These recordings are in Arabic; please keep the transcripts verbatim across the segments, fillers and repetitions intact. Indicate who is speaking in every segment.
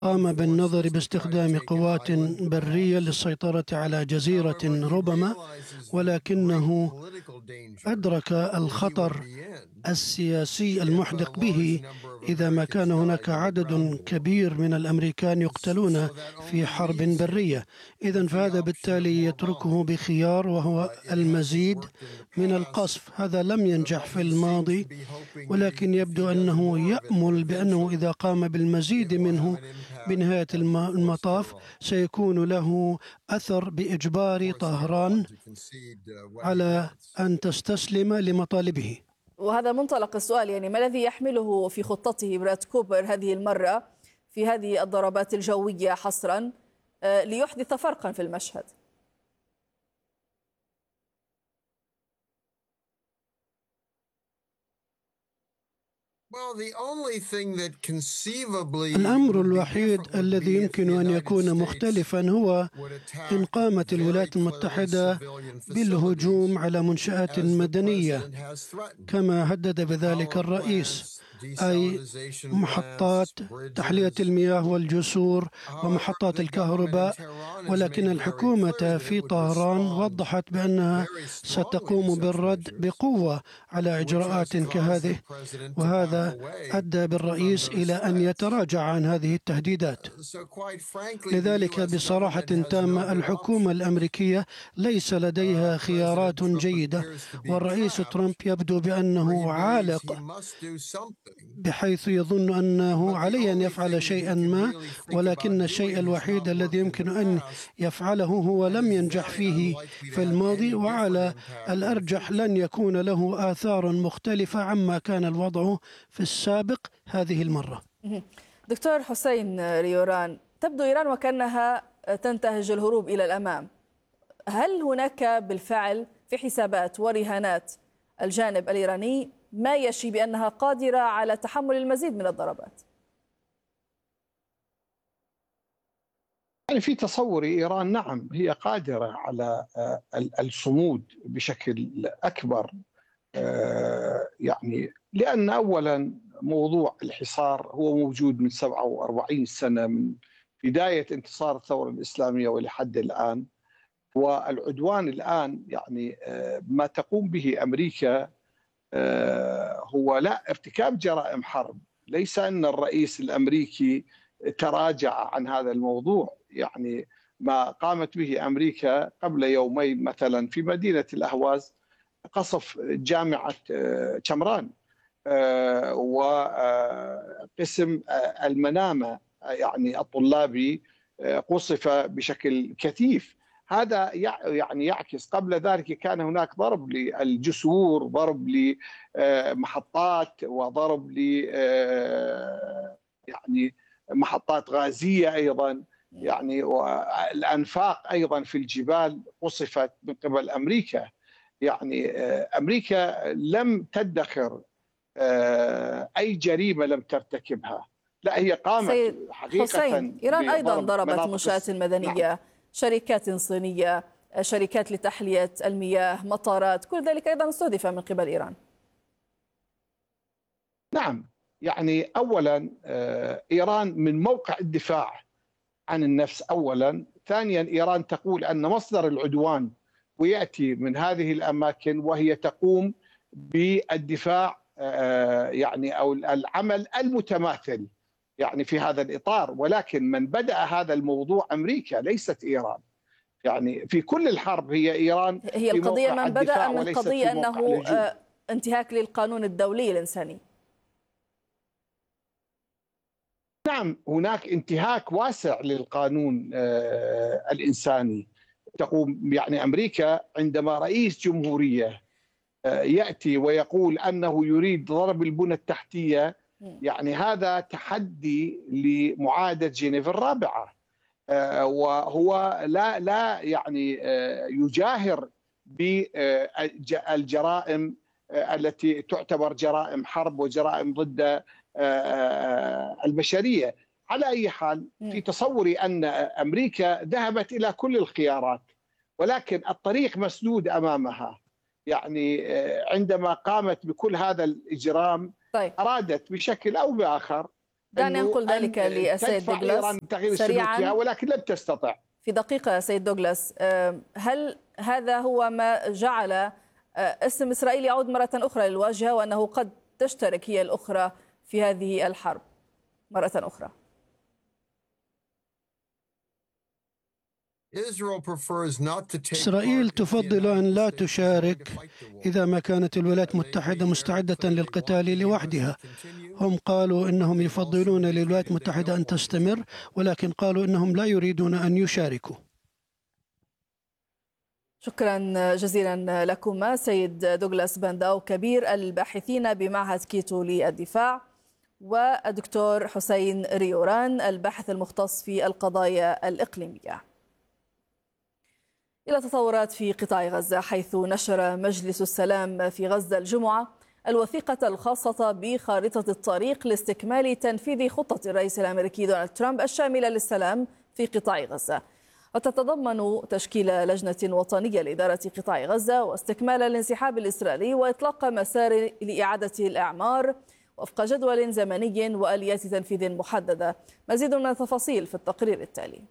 Speaker 1: قام بالنظر باستخدام قوات برية للسيطرة على جزيرة ربما، ولكنه أدرك الخطر السياسي المحدق به إذا ما كان هناك عدد كبير من الأمريكان يقتلون في حرب برية. إذن فهذا بالتالي يتركه بخيار، وهو المزيد من القصف. هذا لم ينجح في الماضي، ولكن يبدو أنه يأمل بأنه إذا قام بالمزيد منه بنهاية المطاف سيكون له أثر بإجبار طهران على أن تستسلم لمطالبه.
Speaker 2: وهذا منطلق السؤال، يعني ما الذي يحمله في خطته براد كوبر هذه المرة في هذه الضربات الجوية حصرا ليحدث فرقا في المشهد؟
Speaker 1: الأمر الوحيد الذي يمكن أن يكون مختلفا هو إن قامت الولايات المتحدة بالهجوم على منشآت مدنية كما هدد بذلك الرئيس، أي محطات تحلية المياه والجسور ومحطات الكهرباء. ولكن الحكومة في طهران وضحت بأنها ستقوم بالرد بقوة على إجراءات كهذه، وهذا أدى بالرئيس إلى أن يتراجع عن هذه التهديدات. لذلك بصراحة تامة الحكومة الأمريكية ليس لديها خيارات جيدة، والرئيس ترامب يبدو بأنه عالق بحيث يظن أنه عليه أن يفعل شيئا ما، ولكن الشيء الوحيد الذي يمكن أن يفعله هو لم ينجح فيه في الماضي، وعلى الأرجح لن يكون له آثار مختلفة عما كان الوضع في السابق هذه المرة.
Speaker 2: دكتور حسين ريوران، تبدو إيران وكأنها تنتهج الهروب إلى الأمام. هل هناك بالفعل في حسابات ورهانات الجانب الإيراني ما يشي بأنها قادرة على تحمل المزيد من الضربات؟
Speaker 3: يعني في تصوري إيران نعم هي قادرة على الصمود بشكل أكبر، يعني لأن أولا موضوع الحصار هو موجود من سبعة وأربعين سنة من بداية انتصار الثورة الإسلامية ولحد الآن. والعدوان الآن يعني ما تقوم به أمريكا هو لا ارتكاب جرائم حرب، ليس أن الرئيس الأمريكي تراجع عن هذا الموضوع. يعني ما قامت به أمريكا قبل يومين مثلا في مدينة الأهواز قصف جامعة شمران وقسم المنامة يعني الطلابي قصف بشكل كثيف. هذا يعني يعكس قبل ذلك كان هناك ضرب للجسور، ضرب لمحطات، وضرب ل يعني محطات غازية أيضا، يعني والأنفاق أيضا في الجبال قصفت من قبل أمريكا. يعني أمريكا لم تدخر أي جريمة لم ترتكبها، لا هي قامت
Speaker 2: سيد
Speaker 3: حقيقة.
Speaker 2: حسين، إيران أيضا ضربت منشآت مدنية، نعم. شركات صينية، شركات لتحلية المياه، مطارات، كل ذلك أيضا استهدف من قبل إيران.
Speaker 3: نعم، يعني أولا إيران من موقع الدفاع عن النفس أولا. ثانيا إيران تقول أن مصدر العدوان ويأتي من هذه الأماكن، وهي تقوم بالدفاع يعني أو العمل المتماثل يعني في هذا الإطار. ولكن من بدأ هذا الموضوع أمريكا ليست إيران. يعني في كل الحرب هي إيران.
Speaker 2: هي القضية من بدأ أم القضية أنه انتهاك للقانون الدولي الإنساني؟
Speaker 3: نعم، هناك انتهاك واسع للقانون الإنساني. تقوم يعني أمريكا عندما رئيس جمهورية يأتي ويقول أنه يريد ضرب البنى التحتية، يعني هذا تحدي لمعاهدة جنيف الرابعة، وهو لا لا يعني يجاهر بالجرائم التي تعتبر جرائم حرب وجرائم ضد البشرية. على أي حال في تصوري أن أمريكا ذهبت إلى كل الخيارات، ولكن الطريق مسدود أمامها. يعني عندما قامت بكل هذا الإجرام، طيب. أرادت بشكل أو بآخر
Speaker 2: دعني أنقل ذلك للسيد دوغلاس سريعا،
Speaker 3: ولكن لم تستطع.
Speaker 2: في دقيقة سيد دوغلاس، هل هذا هو ما جعل اسم إسرائيل يعود مرة أخرى للواجهة، وأنه قد تشترك هي الأخرى في هذه الحرب مرة أخرى؟
Speaker 1: إسرائيل تفضل أن لا تشارك إذا ما كانت الولايات المتحدة مستعدة للقتال لوحدها. هم قالوا إنهم يفضلون للولايات المتحدة أن تستمر، ولكن قالوا إنهم لا يريدون أن يشاركوا.
Speaker 2: شكرا جزيلا لكما سيد دوغلاس بانداو كبير الباحثين بمعهد كيتو للدفاع، والدكتور حسين ريوران الباحث المختص في القضايا الإقليمية. إلى تطورات في قطاع غزة، حيث نشر مجلس السلام في غزة الجمعة الوثيقة الخاصة بخارطة الطريق لاستكمال تنفيذ خطة الرئيس الأمريكي دونالد ترامب الشاملة للسلام في قطاع غزة، وتتضمن تشكيل لجنة وطنية لإدارة قطاع غزة واستكمال الانسحاب الإسرائيلي وإطلاق مسار لإعادة الإعمار وفق جدول زمني وآليات تنفيذ محددة. مزيد من التفاصيل في التقرير التالي.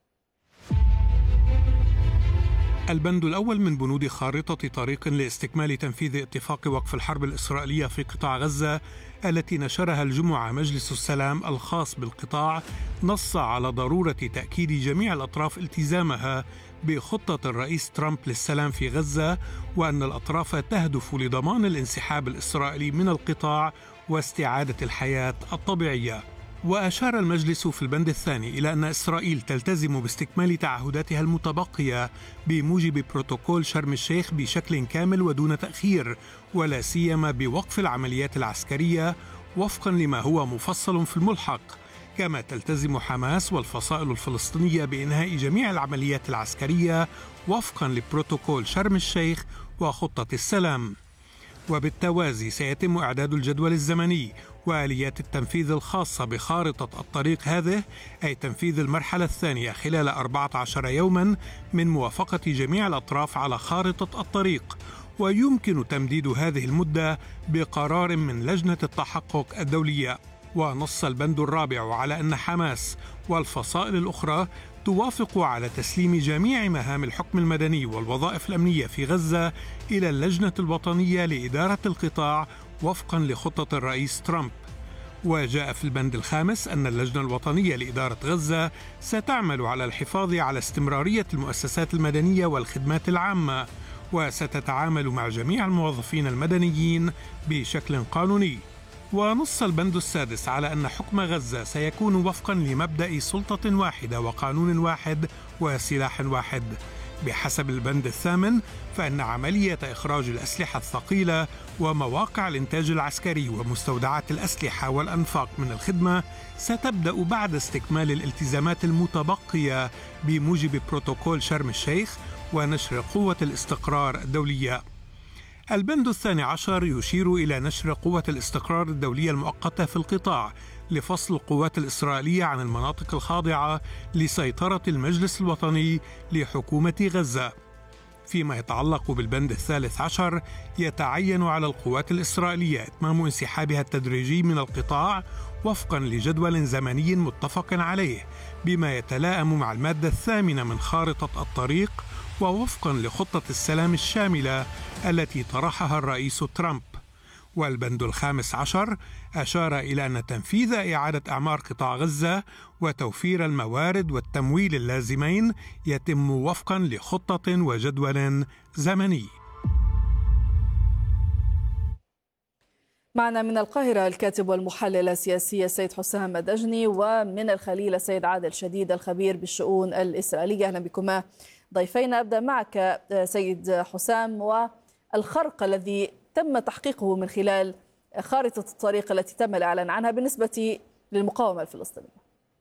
Speaker 4: البند الأول من بنود خارطة طريق لاستكمال تنفيذ اتفاق وقف الحرب الإسرائيلية في قطاع غزة التي نشرها الجمعة مجلس السلام الخاص بالقطاع نص على ضرورة تأكيد جميع الأطراف التزامها بخطة الرئيس ترامب للسلام في غزة، وأن الأطراف تهدف لضمان الانسحاب الإسرائيلي من القطاع واستعادة الحياة الطبيعية. وأشار المجلس في البند الثاني إلى أن إسرائيل تلتزم باستكمال تعهداتها المتبقية بموجب بروتوكول شرم الشيخ بشكل كامل ودون تأخير، ولا سيما بوقف العمليات العسكرية وفقا لما هو مفصل في الملحق. كما تلتزم حماس والفصائل الفلسطينية بإنهاء جميع العمليات العسكرية وفقا لبروتوكول شرم الشيخ وخطة السلام. وبالتوازي سيتم إعداد الجدول الزمني وآليات التنفيذ الخاصة بخارطة الطريق هذه، أي تنفيذ المرحلة الثانية خلال أربعة عشر يوما من موافقة جميع الأطراف على خارطة الطريق، ويمكن تمديد هذه المدة بقرار من لجنة التحقق الدولية. ونص البند الرابع على أن حماس والفصائل الأخرى توافق على تسليم جميع مهام الحكم المدني والوظائف الأمنية في غزة إلى اللجنة الوطنية لإدارة القطاع وفقا لخطة الرئيس ترامب. وجاء في البند الخامس أن اللجنة الوطنية لإدارة غزة ستعمل على الحفاظ على استمرارية المؤسسات المدنية والخدمات العامة، وستتعامل مع جميع الموظفين المدنيين بشكل قانوني. ونص البند السادس على أن حكم غزة سيكون وفقا لمبدأ سلطة واحدة وقانون واحد وسلاح واحد. بحسب البند الثامن فإن عملية إخراج الأسلحة الثقيلة ومواقع الإنتاج العسكري ومستودعات الأسلحة والأنفاق من الخدمة ستبدأ بعد استكمال الالتزامات المتبقية بموجب بروتوكول شرم الشيخ ونشر قوة الاستقرار الدولية. البند الثاني عشر يشير إلى نشر قوة الاستقرار الدولية المؤقتة في القطاع لفصل القوات الإسرائيلية عن المناطق الخاضعة لسيطرة المجلس الوطني لحكومة غزة. فيما يتعلق بالبند الثالث عشر يتعين على القوات الإسرائيلية إتمام انسحابها التدريجي من القطاع وفقا لجدول زمني متفق عليه بما يتلائم مع المادة الثامنة من خارطة الطريق ووفقا لخطة السلام الشاملة التي طرحها الرئيس ترامب. والبند الخامس عشر أشار إلى أن تنفيذ إعادة أعمار قطاع غزة وتوفير الموارد والتمويل اللازمين يتم وفقا لخطة وجدول زمني.
Speaker 2: معنا من القاهرة الكاتب والمحلل السياسي السيد حسام دجني، ومن الخليل السيد عادل شديد الخبير بالشؤون الإسرائيلية. أهلا بكما ضيفين. أبدأ معك سيد حسام، والخرق الذي تم تحقيقه من خلال خارطة الطريق التي تم الإعلان عنها بالنسبة للمقاومة الفلسطينية.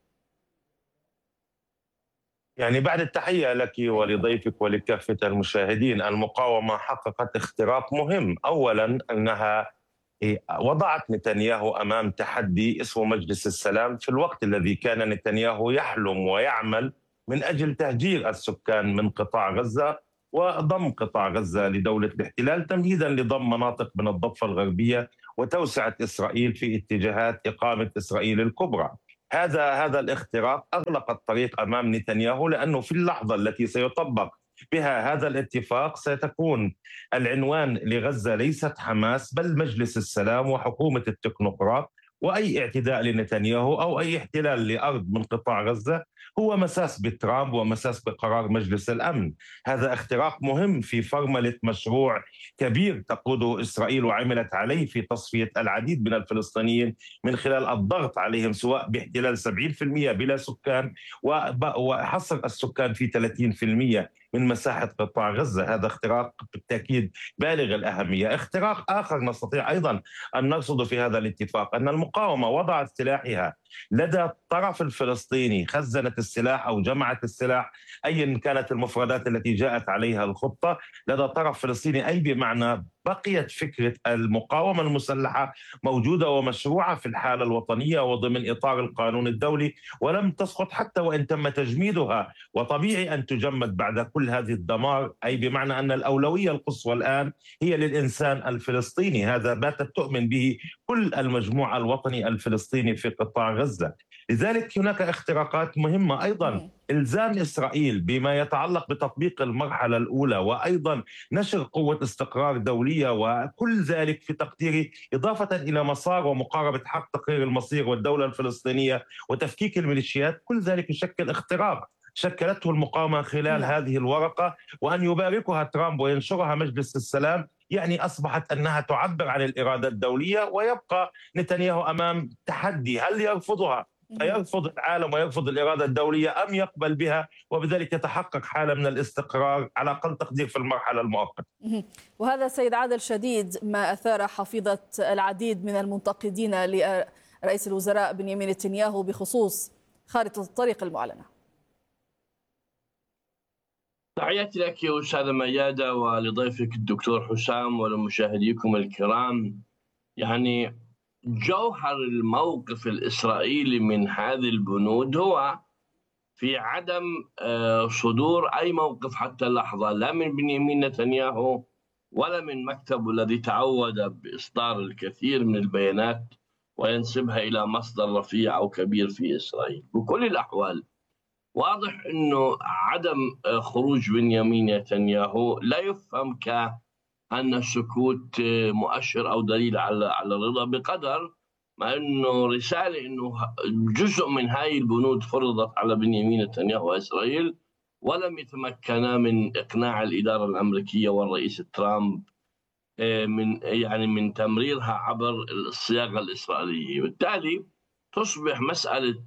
Speaker 5: يعني بعد التحية لك ولضيفك ولكافة المشاهدين، المقاومة حققت اختراق مهم. أولا أنها وضعت نتنياهو أمام تحدي اسمه مجلس السلام في الوقت الذي كان نتنياهو يحلم ويعمل من أجل تهجير السكان من قطاع غزة وضم قطاع غزة لدولة الاحتلال تمهيدا لضم مناطق من الضفة الغربية وتوسعة إسرائيل في اتجاهات إقامة إسرائيل الكبرى. هذا هذا الاختراق أغلق الطريق أمام نتنياهو، لأنه في اللحظة التي سيطبق بها هذا الاتفاق سيكون العنوان لغزة ليست حماس بل مجلس السلام وحكومة التكنوقراط، وأي اعتداء لنتنياهو أو أي احتلال لأرض من قطاع غزة هو مساس بترامب ومساس بقرار مجلس الأمن. هذا اختراق مهم في فرملة مشروع كبير تقوده إسرائيل وعملت عليه في تصفية العديد من الفلسطينيين من خلال الضغط عليهم، سواء باحتلال سبعين بالمئة بلا سكان وحصر السكان في ثلاثين بالمئة من مساحة قطاع غزة. هذا اختراق بالتأكيد بالغ الأهمية. اختراق آخر نستطيع أيضا أن نرصد في هذا الاتفاق أن المقاومة وضعت سلاحها لدى الطرف الفلسطيني، خزنت السلاح أو جمعت السلاح أيا كانت المفردات التي جاءت عليها الخطة لدى طرف فلسطيني، أي بمعنى بقيت فكرة المقاومة المسلحة موجودة ومشروعة في الحالة الوطنية وضمن إطار القانون الدولي، ولم تسقط حتى وإن تم تجميدها، وطبيعي أن تجمد بعد كل هذه الدمار، أي بمعنى أن الأولوية القصوى الآن هي للإنسان الفلسطيني. هذا باتت تؤمن به كل المجموع الوطني الفلسطيني في قطاع غزة. لذلك هناك اختراقات مهمة أيضا، إلزام إسرائيل بما يتعلق بتطبيق المرحلة الأولى وأيضا نشر قوة استقرار دولية، وكل ذلك في تقديري إضافة إلى مسار ومقاربة حق تقرير المصير والدولة الفلسطينية وتفكيك الميليشيات، كل ذلك يشكل اختراق شكلته المقاومة خلال لا. هذه الورقة، وأن يباركها ترامب وينشرها مجلس السلام يعني أصبحت أنها تعبر عن الإرادة الدولية، ويبقى نتنياهو أمام تحدي، هل يرفضها؟ يرفض العالم ويرفض الإرادة الدولية أم يقبل بها، وبذلك يتحقق حالة من الاستقرار على أقل تقدير في المرحلة المؤقتة.
Speaker 2: وهذا سيد عادل شديد ما أثار حفيظة العديد من المنتقدين لرئيس الوزراء بنيامين نتنياهو بخصوص خارطة الطريق المعلنة.
Speaker 6: تحياتي لك يا أستاذ ميادة ولضيفك الدكتور حسام ولمشاهديكم الكرام. يعني جوهر الموقف الإسرائيلي من هذه البنود هو في عدم صدور أي موقف حتى اللحظة، لا من بنيامين نتنياهو ولا من مكتبه الذي تعود بإصدار الكثير من البيانات وينسبها إلى مصدر رفيع أو كبير في إسرائيل. بكل الأحوال واضح أنه عدم خروج بنيامين نتنياهو لا يفهم كأن السكوت مؤشر أو دليل على على الرضا، بقدر ما أنه رسالة أنه جزء من هاي البنود فرضت على بنيامين نتنياهو وإسرائيل ولم يتمكنا من إقناع الإدارة الأمريكية والرئيس ترامب من يعني من تمريرها عبر الصياغة الإسرائيلية. بالتالي تصبح مسألة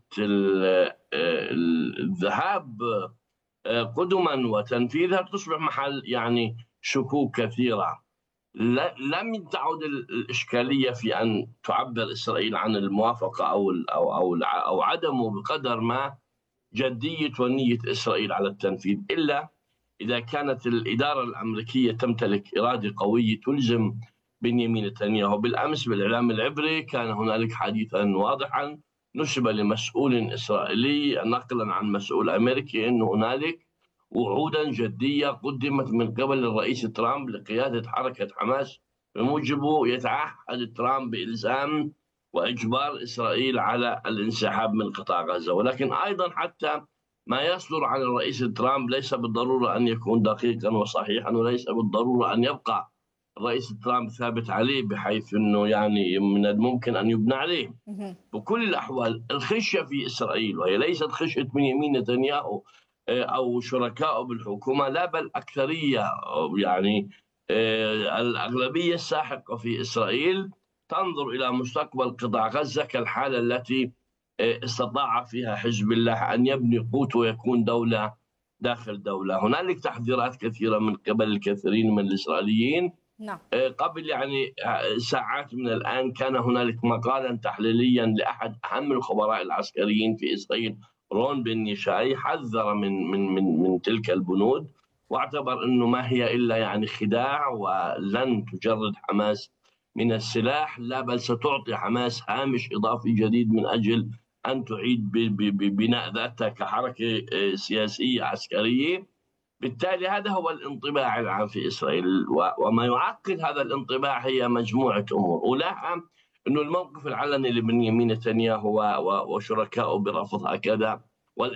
Speaker 6: الذهاب قدما وتنفيذها تصبح محل يعني شكوك كثيرة. لم تعد الإشكالية في أن تعبر إسرائيل عن الموافقة أو أو أو أو عدمه، بقدر ما جدية ونية إسرائيل على التنفيذ، إلا إذا كانت الإدارة الأمريكية تمتلك إرادة قوية تلزم بنيامين نتنياهو. بالأمس بالإعلام العبري كان هنالك حديثا واضحا نسب لمسؤول إسرائيلي نقلا عن مسؤول أمريكي أن هنالك وعودا جدية قدمت من قبل الرئيس ترامب لقيادة حركة حماس، بموجبه يتعهد ترامب بإلزام وإجبار إسرائيل على الانسحاب من قطاع غزة. ولكن أيضا حتى ما يصدر عن الرئيس ترامب ليس بالضرورة أن يكون دقيقا وصحيحا، وليس بالضرورة أن يبقى الرئيس ترامب ثابت عليه بحيث أنه يعني من الممكن أن يبنى عليه. بكل الأحوال الخشية في إسرائيل، وهي ليست خشية بنيامين نتنياهو أو شركائه بالحكومة، لا بل أكثرية يعني الأغلبية الساحقة في إسرائيل تنظر إلى مستقبل قطاع غزة كالحالة التي استطاع فيها حزب الله أن يبني قوته ويكون دولة داخل دولة. هنالك تحذيرات كثيرة من قبل الكثيرين من الإسرائيليين. نعم. قبل يعني ساعات من الآن كان هنالك مقالا تحليليا لأحد أهم الخبراء العسكريين في إسرائيل رون بن يشاي، حذر من من من من تلك البنود واعتبر أنه ما هي إلا يعني خداع ولن تجرد حماس من السلاح، لا بل ستعطي حماس هامش إضافي جديد من أجل أن تعيد ببناء ذاتها كحركة سياسية عسكرية. بالتالي هذا هو الانطباع العام في إسرائيل، وما يعقد هذا الانطباع هي مجموعة أمور، أولاها أنه الموقف العلني لبنيامين نتنياهو وشركائه برفض هكذا